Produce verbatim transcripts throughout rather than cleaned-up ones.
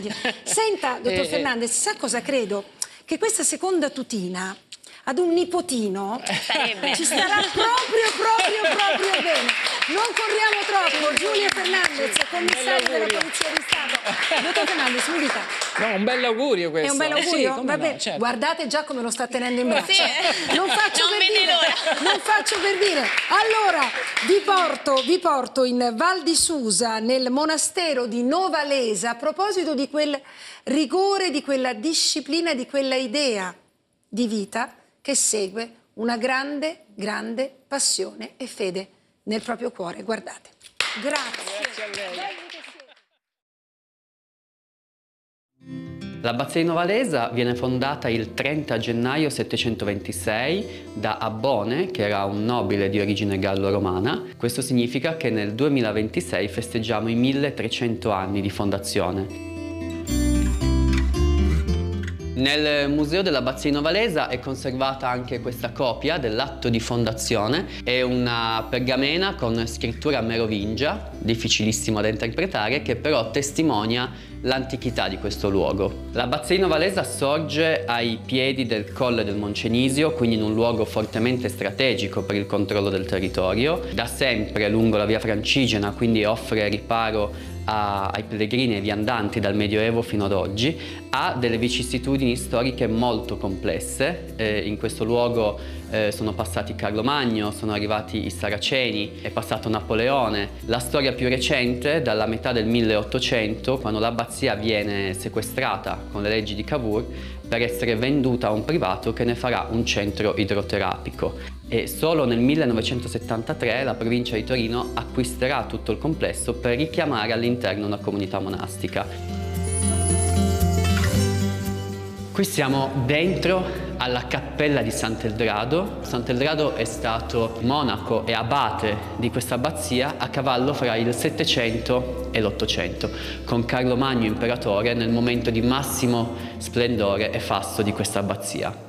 immagino. Senta, dottor Eh, Fernandez, sa cosa credo? Che questa seconda tutina ad un nipotino Sarebbe. ci starà proprio, proprio, proprio bene. Non corriamo troppo. Giulio Fernandez, commissario della Polizia di Stato. Dottor Fernandez, mi dica. No, un bel augurio questo. È un bel Eh sì, augurio? come Vabbè, no, certo. guardate già come lo sta tenendo in braccio. Sì. Non faccio Non per vede dire. l'ora. Non faccio per dire. Allora, vi porto, vi porto in Val di Susa, nel monastero di Novalesa, a proposito di quel rigore, di quella disciplina, di quella idea di vita che segue una grande, grande passione e fede nel proprio cuore. Guardate. Grazie. Grazie a lei. L'abbazia di Novalesa viene fondata il trenta gennaio settecentoventisei da Abbone, che era un nobile di origine gallo-romana. Questo significa che nel duemilaventisei festeggiamo i milletrecento anni di fondazione. Nel Museo dell'Abbazia di Novalesa è conservata anche questa copia dell'atto di fondazione. È una pergamena con scrittura merovingia, difficilissimo da interpretare, che però testimonia l'antichità di questo luogo. L'Abbazia di Novalesa sorge ai piedi del Colle del Moncenisio, quindi in un luogo fortemente strategico per il controllo del territorio. Da sempre lungo la via Francigena, quindi offre riparo a, ai pellegrini e ai viandanti dal Medioevo fino ad oggi. Ha delle vicissitudini storiche molto complesse. Eh, in questo luogo eh, sono passati Carlo Magno, sono arrivati i Saraceni, è passato Napoleone. La storia più recente, dalla metà del milleottocento, quando l'abbazia viene sequestrata con le leggi di Cavour per essere venduta a un privato che ne farà un centro idroterapico. E solo nel millenovecentosettantatré la provincia di Torino acquisterà tutto il complesso per richiamare all'interno una comunità monastica. Qui siamo dentro alla cappella di Sant'Eldrado. Sant'Eldrado è stato monaco e abate di questa abbazia a cavallo fra il Settecento e l'Ottocento, con Carlo Magno imperatore nel momento di massimo splendore e fasto di questa abbazia.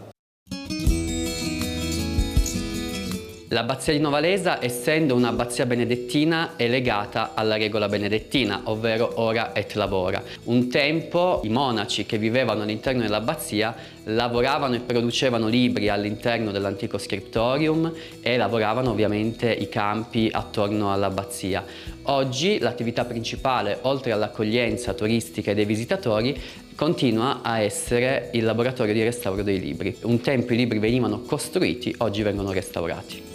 L'abbazia di Novalesa, essendo un'abbazia benedettina, è legata alla regola benedettina, ovvero ora et labora. Un tempo i monaci che vivevano all'interno dell'abbazia lavoravano e producevano libri all'interno dell'antico scriptorium e lavoravano ovviamente i campi attorno all'abbazia. Oggi l'attività principale, oltre all'accoglienza turistica e dei visitatori, continua a essere il laboratorio di restauro dei libri. Un tempo i libri venivano costruiti, oggi vengono restaurati.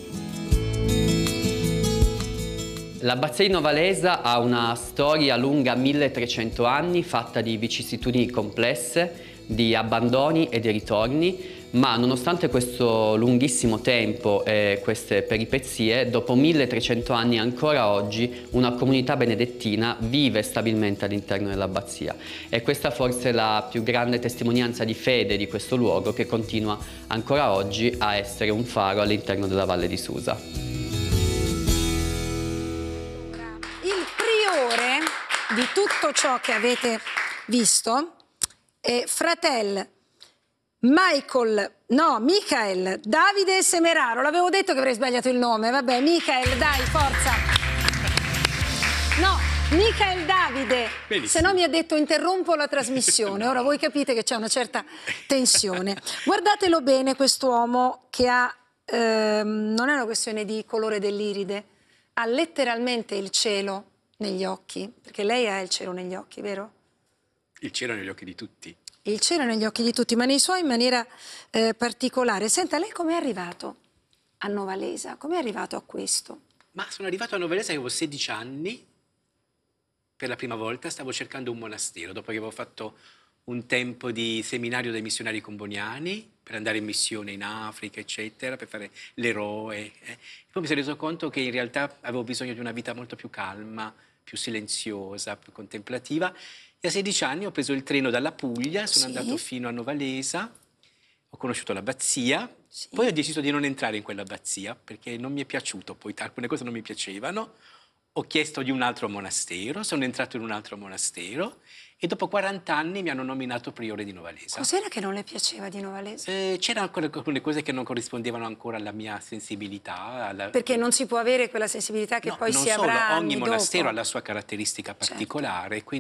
L'abbazia di Novalesa ha una storia lunga milletrecento anni, fatta di vicissitudini complesse, di abbandoni e di ritorni, ma nonostante questo lunghissimo tempo e queste peripezie, dopo milletrecento anni ancora oggi una comunità benedettina vive stabilmente all'interno dell'abbazia. E questa forse è la più grande testimonianza di fede di questo luogo, che continua ancora oggi a essere un faro all'interno della Valle di Susa. Di tutto ciò che avete visto è fratel Michael, no, Michael Davide Semeraro. L'avevo detto che avrei sbagliato il nome, vabbè, Michael, dai, forza. No, Michael Davide, se no mi ha detto interrompo la trasmissione. Ora voi capite che c'è una certa tensione. Guardatelo bene quest'uomo che ha, ehm, non è una questione di colore dell'iride, ha letteralmente il cielo negli occhi, perché lei ha il cielo negli occhi, vero? Il cielo negli occhi di tutti. Il cielo negli occhi di tutti, ma nei suoi in maniera eh, particolare. Senta, lei com'è arrivato a Novalesa? Com'è arrivato a questo? Ma sono arrivato a Novalesa che avevo sedici anni, per la prima volta stavo cercando un monastero, dopo che avevo fatto un tempo di seminario dei missionari comboniani, per andare in missione in Africa, eccetera, per fare l'eroe. Eh. Poi mi sono reso conto che in realtà avevo bisogno di una vita molto più calma, più silenziosa, più contemplativa. E a sedici anni ho preso il treno dalla Puglia, sono sì. andato fino a Novalesa, ho conosciuto l'abbazia, sì. poi ho deciso di non entrare in quell'abbazia perché non mi è piaciuto, poi alcune cose non mi piacevano. Ho chiesto di un altro monastero, sono entrato in un altro monastero e dopo quaranta anni mi hanno nominato priore di Novalesa. Cos'era che non le piaceva di Novalesa? Eh, c'erano ancora alcune cose che non corrispondevano ancora alla mia sensibilità. Alla... Perché non si può avere quella sensibilità che no, poi non si solo, avrà ogni monastero dopo. ha la sua caratteristica particolare, certo. Quindi